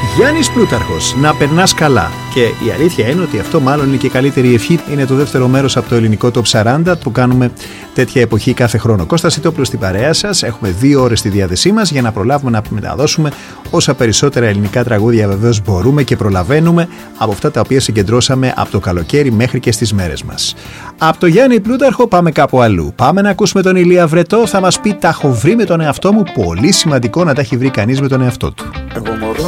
Γιάννης Πλούταρχος, να περνάς καλά. Και η αλήθεια είναι ότι αυτό μάλλον είναι και η καλύτερη ευχή. Είναι το δεύτερο μέρος από το ελληνικό Top 40 που κάνουμε τέτοια εποχή κάθε χρόνο. Κώστας Ιτόπουλος στην παρέα σας. Έχουμε 2 ώρες στη διάθεσή μας για να προλάβουμε να μεταδώσουμε όσα περισσότερα ελληνικά τραγούδια βεβαίως μπορούμε και προλαβαίνουμε από αυτά τα οποία συγκεντρώσαμε από το καλοκαίρι μέχρι και στις μέρες μας. Από το Γιάννη Πλούταρχο πάμε κάπου αλλού. Πάμε να ακούσουμε τον Ηλία Βρετό. Θα μας πει: τα έχω βρει με τον εαυτό μου. Πολύ σημαντικό να τα έχει βρει κανείς με τον εαυτό του. Εγώ μωρό